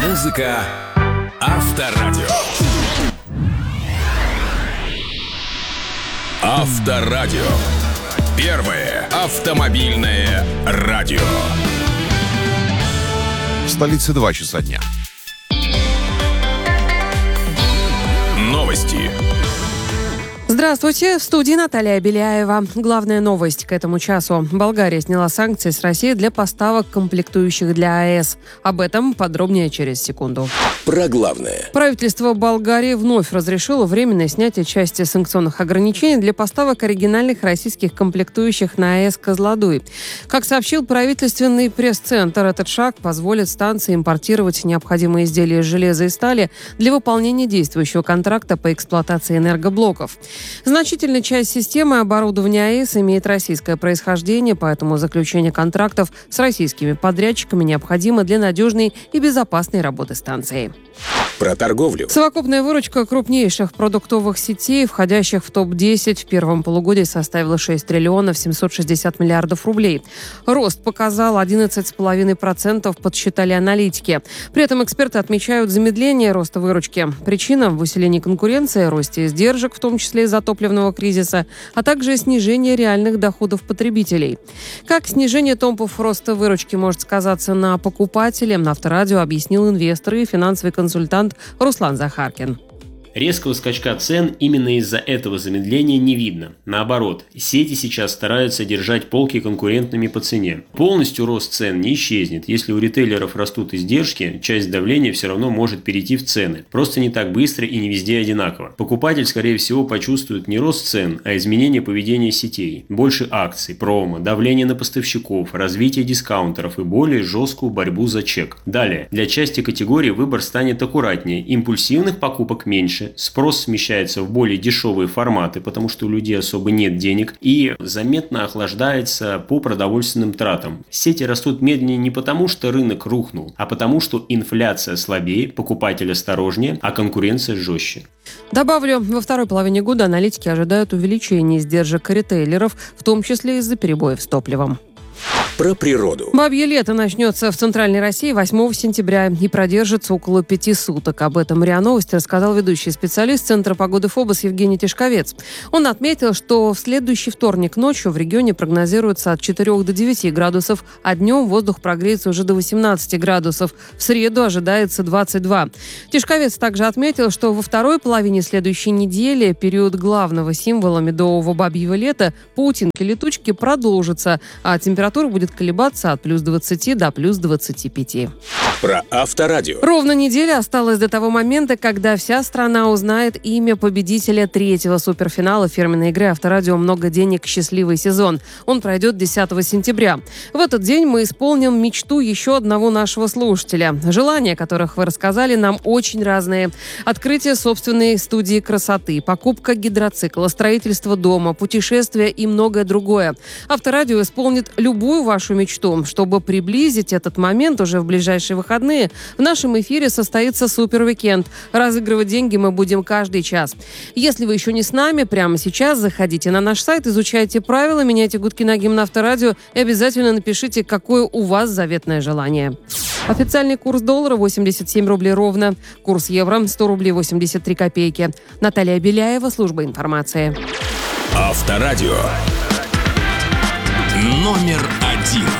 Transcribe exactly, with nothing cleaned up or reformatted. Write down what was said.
Музыка Авторадио. Авторадио. Первое автомобильное радио. В столице два часа дня. Новости. Здравствуйте, в студии Наталья Беляева. Главная новость к этому часу. Болгария сняла санкции с России для поставок комплектующих для АЭС. Об этом подробнее через секунду. Про главное. Правительство Болгарии вновь разрешило временное снятие части санкционных ограничений для поставок оригинальных российских комплектующих на АЭС «Козлодуй». Как сообщил правительственный пресс-центр, этот шаг позволит станции импортировать необходимые изделия из железа и стали для выполнения действующего контракта по эксплуатации энергоблоков. Значительная часть системы оборудования АЭС имеет российское происхождение, поэтому заключение контрактов с российскими подрядчиками необходимо для надежной и безопасной работы станции. Про торговлю. Совокупная выручка крупнейших продуктовых сетей, входящих в топ десять, в первом полугодии составила шесть триллионов семьсот шестьдесят миллиардов рублей. Рост показал одиннадцать целых пять десятых процента, подсчитали аналитики. При этом эксперты отмечают замедление роста выручки. Причина в усилении конкуренции, росте издержек, в том числе из-за топливного кризиса, а также снижение реальных доходов потребителей. Как снижение темпов роста выручки может сказаться на покупателе, на Авторадио объяснил инвестор и финансовый консультант Руслан Захаркин. Резкого скачка цен именно из-за этого замедления не видно. Наоборот, сети сейчас стараются держать полки конкурентными по цене. Полностью рост цен не исчезнет. Если у ритейлеров растут издержки, часть давления все равно может перейти в цены. Просто не так быстро и не везде одинаково. Покупатель, скорее всего, почувствует не рост цен, а изменение поведения сетей. Больше акций, промо, давление на поставщиков, развитие дискаунтеров и более жесткую борьбу за чек. Далее, для части категорий выбор станет аккуратнее, импульсивных покупок меньше. Спрос смещается в более дешевые форматы, потому что у людей особо нет денег, и заметно охлаждается по продовольственным тратам. Сети растут медленнее не потому, что рынок рухнул, а потому, что инфляция слабее, покупатель осторожнее, а конкуренция жестче. Добавлю, во второй половине года аналитики ожидают увеличения издержек ритейлеров, в том числе из-за перебоев с топливом. Про природу. Бабье лето начнется в Центральной России восьмого сентября и продержится около пяти суток. Об этом РИА Новости рассказал ведущий специалист Центра погоды ФОБОС Евгений Тишковец. Он отметил, что в следующий вторник ночью в регионе прогнозируется от четырёх до девяти градусов, а днем воздух прогреется уже до восемнадцати градусов. В среду ожидается двадцать два. Тишковец также отметил, что во второй половине следующей недели период главного символа медового бабьего лета паутинки-летучки продолжится, а температура будет колебаться от плюс двадцати до плюс двадцати пяти. Про Авторадио. Ровно неделя осталась до того момента, когда вся страна узнает имя победителя третьего суперфинала фирменной игры «Авторадио. Много денег. Счастливый сезон». Он пройдет десятого сентября. В этот день мы исполним мечту еще одного нашего слушателя. Желания, о которых вы рассказали, нам очень разные. Открытие собственной студии красоты, покупка гидроцикла, строительство дома, путешествия и многое другое. «Авторадио» исполнит любую вашу мечту. Чтобы приблизить этот момент уже в ближайшие выходные, в нашем эфире состоится супер-викенд. Разыгрывать деньги мы будем каждый час. Если вы еще не с нами, прямо сейчас заходите на наш сайт, изучайте правила, меняйте гудки на гимн Авторадио и обязательно напишите, какое у вас заветное желание. Официальный курс доллара восемьдесят семь рублей ровно. Курс евро сто рублей восемьдесят три копейки. Наталья Беляева, служба информации. Авторадио. Номер один.